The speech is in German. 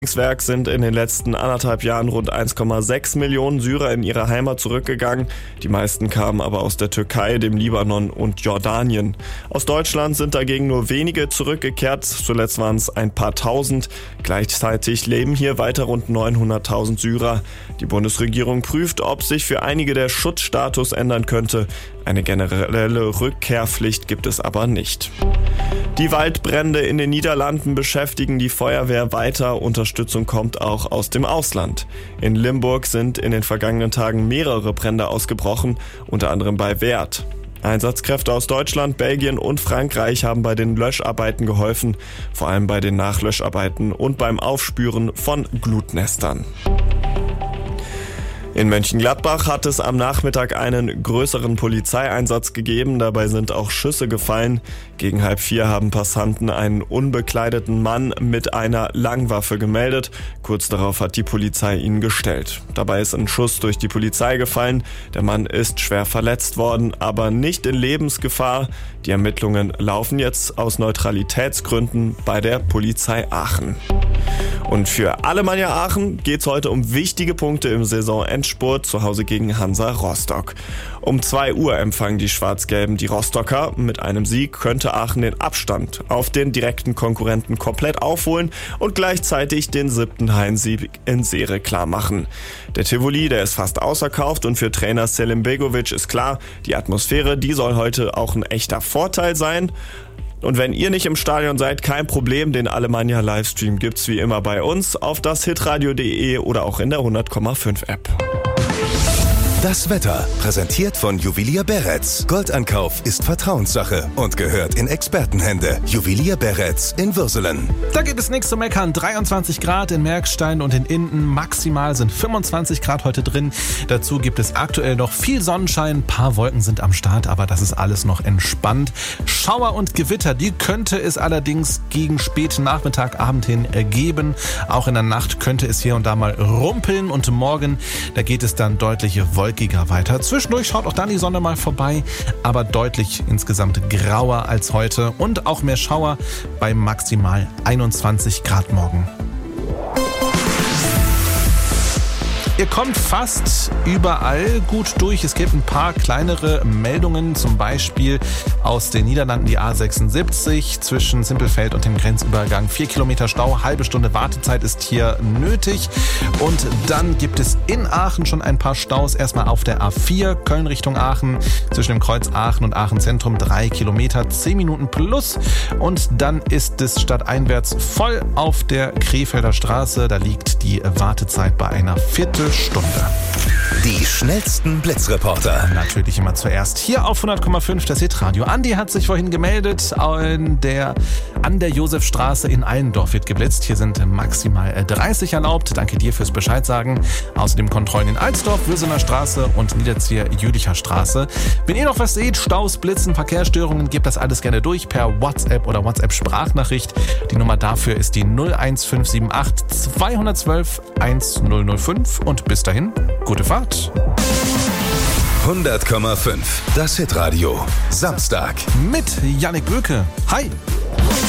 Werk sind in den letzten 1,5 Jahren rund 1,6 Millionen Syrer in ihre Heimat zurückgegangen. Die meisten kamen aber aus der Türkei, dem Libanon und Jordanien. Aus Deutschland sind dagegen nur wenige zurückgekehrt. Zuletzt waren es ein paar tausend. Gleichzeitig leben hier weiter rund 900.000 Syrer. Die Bundesregierung prüft, ob sich für einige der Schutzstatus ändern könnte. Eine generelle Rückkehrpflicht gibt es aber nicht. Die Waldbrände in den Niederlanden beschäftigen die Feuerwehr weiter. Unterstützung kommt auch aus dem Ausland. In Limburg sind in den vergangenen Tagen mehrere Brände ausgebrochen, unter anderem bei Weert. Einsatzkräfte aus Deutschland, Belgien und Frankreich haben bei den Löscharbeiten geholfen, vor allem bei den Nachlöscharbeiten und beim Aufspüren von Glutnestern. In Mönchengladbach hat es am Nachmittag einen größeren Polizeieinsatz gegeben. Dabei sind auch Schüsse gefallen. Gegen 3:30 haben Passanten einen unbekleideten Mann mit einer Langwaffe gemeldet. Kurz darauf hat die Polizei ihn gestellt. Dabei ist ein Schuss durch die Polizei gefallen. Der Mann ist schwer verletzt worden, aber nicht in Lebensgefahr. Die Ermittlungen laufen jetzt aus Neutralitätsgründen bei der Polizei Aachen. Und für Alemannia Aachen geht's heute um wichtige Punkte im Saisonendspurt zu Hause gegen Hansa Rostock. Um 2 Uhr empfangen die Schwarz-Gelben die Rostocker. Mit einem Sieg könnte Aachen den Abstand auf den direkten Konkurrenten komplett aufholen und gleichzeitig den 7. Heimsieg in Serie klar machen. Der Tivoli, der ist fast ausverkauft und für Trainer Selim Begovic ist klar, die Atmosphäre, die soll heute auch ein echter Vorteil sein. Und wenn ihr nicht im Stadion seid, kein Problem, den Alemannia Livestream gibt's wie immer bei uns auf das-hitradio.de oder auch in der 100,5 App. Das Wetter, präsentiert von Juwelier Beretz. Goldankauf ist Vertrauenssache und gehört in Expertenhände. Juwelier Beretz in Würselen. Da gibt es nichts zu meckern. 23 Grad in Merkstein und in Inden. Maximal sind 25 Grad heute drin. Dazu gibt es aktuell noch viel Sonnenschein. Ein paar Wolken sind am Start, aber das ist alles noch entspannt. Schauer und Gewitter, die könnte es allerdings gegen späten Nachmittag, Abend hin geben. Auch in der Nacht könnte es hier und da mal rumpeln. Und morgen, da geht es dann deutlich wolkiger weiter. Zwischendurch schaut auch dann die Sonne mal vorbei, aber deutlich insgesamt grauer als heute und auch mehr Schauer bei maximal 21 Grad morgen. Ihr kommt fast überall gut durch. Es gibt ein paar kleinere Meldungen, zum Beispiel aus den Niederlanden die A76 zwischen Simpelveld und dem Grenzübergang. 4 Kilometer Stau, halbe Stunde Wartezeit ist hier nötig. Und dann gibt es in Aachen schon ein paar Staus. Erstmal auf der A4 Köln Richtung Aachen zwischen dem Kreuz Aachen und Aachen Zentrum 3 Kilometer, 10 Minuten plus. Und dann ist es stadteinwärts voll auf der Krefelder Straße. Da liegt die Wartezeit bei einer Viertelstunde. Die schnellsten Blitzreporter. Natürlich immer zuerst hier auf 100,5 das Hitradio. Andi hat sich vorhin gemeldet. An der Josefstraße in Allendorf wird geblitzt. Hier sind maximal 30 erlaubt. Danke dir fürs Bescheid sagen. Außerdem Kontrollen in Alsdorf, Würsener Straße und Niederzieher-Jülicher Straße. Wenn ihr noch was seht, Staus, Blitzen, Verkehrsstörungen, gebt das alles gerne durch per WhatsApp oder WhatsApp-Sprachnachricht. Die Nummer dafür ist die 01578 212 1005. Und bis dahin, gute Fahrt. 100,5 das Hitradio. Samstag. Mit Yannick Böke. Hi.